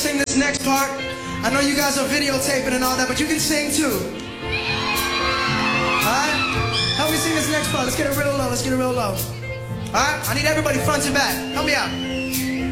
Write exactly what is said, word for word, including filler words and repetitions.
sing this next part. I know you guys are videotaping and all that, but you can sing too. Alright? Help me sing this next part. Let's get it real low. Let's get it real low. Alright? I need everybody front and back. Help me out.